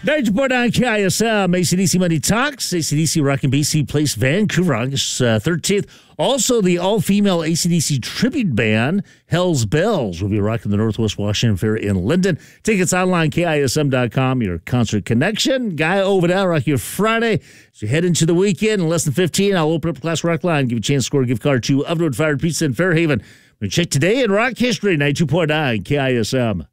94.9 KISM, AC/DC Money Talks. AC/DC Rockin' BC Place, Vancouver, August 13th. Also, the all-female AC/DC tribute band, Hell's Bells, will be rocking the Northwest Washington Fair in Linden. Tickets online, KISM.com. Your concert connection. Guy over there, rock your Friday. As you head into the weekend, in less than 15, I'll open up the Class Rock line, give you a chance to score a gift card to Ovenwood Fired Pizza in Fairhaven. We check today in rock history, 92.9 KISM.